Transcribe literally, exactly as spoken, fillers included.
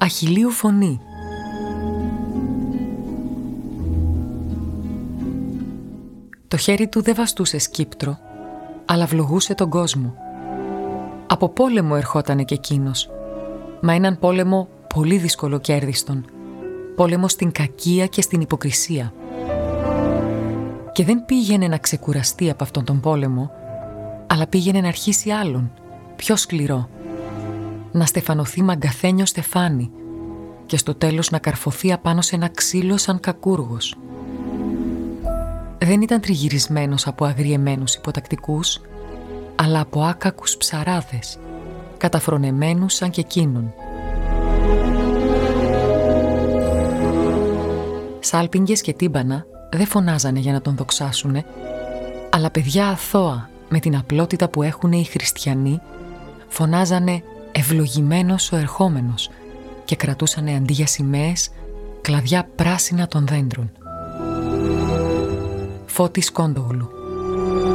Αχιλλείου φωνή. Το χέρι του δεν βαστούσε σκύπτρο, αλλά βλογούσε τον κόσμο. Από πόλεμο ερχότανε κι εκείνος, μα έναν πόλεμο πολύ δυσκολοκέρδιστον. Πόλεμο στην κακία και στην υποκρισία. Και δεν πήγαινε να ξεκουραστεί από αυτόν τον πόλεμο, αλλά πήγαινε να αρχίσει άλλον, πιο σκληρό. Να στεφανωθεί μαγκαθένιο στεφάνι και στο τέλος να καρφωθεί απάνω σε ένα ξύλο σαν κακούργος. Δεν ήταν τριγυρισμένος από αγριεμένους υποτακτικούς, αλλά από άκακους ψαράδες, καταφρονεμένους σαν και εκείνον. Σάλπιγγες και τύμπανα δεν φωνάζανε για να τον δοξάσουνε, αλλά παιδιά αθώα με την απλότητα που έχουνε οι χριστιανοί φωνάζανε «Ευλογημένος ο ερχόμενος» και κρατούσανε αντί για σημαίες κλαδιά πράσινα των δέντρων. Φώτης Κόντογλου.